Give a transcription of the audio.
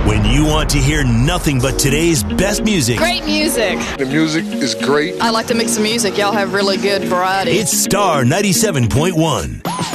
When you want to hear nothing but today's best music. Great music. The music is great. I like to mix the music. Y'all have really good variety. It's Star 97.1.